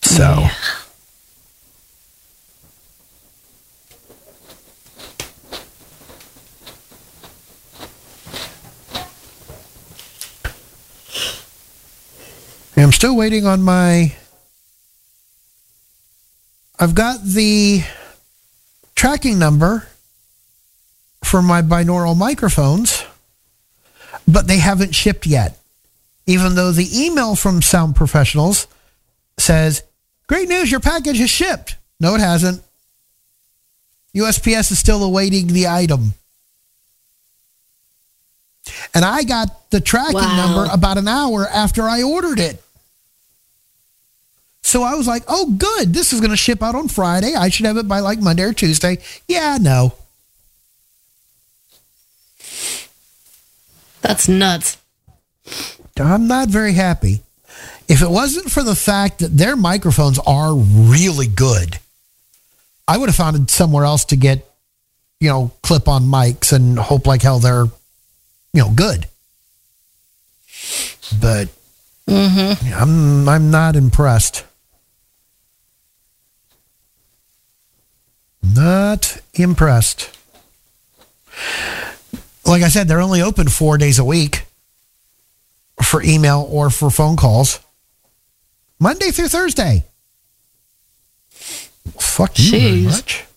So. Yeah. I'm still waiting on I've got the tracking number for my binaural microphones, but they haven't shipped yet. Even though the email from Sound Professionals says, great news, your package has shipped. No, it hasn't. USPS is still awaiting the item. And I got the tracking number about an hour after I ordered it. So I was like, oh, good. This is going to ship out on Friday. I should have it by like Monday or Tuesday. Yeah, no. That's nuts. I'm not very happy. If it wasn't for the fact that their microphones are really good, I would have found somewhere else to get, clip-on mics and hope like hell they're, good. But I'm not impressed. Not impressed. Like I said, they're only open 4 days a week for email or for phone calls. Monday through Thursday. Fuck you very much.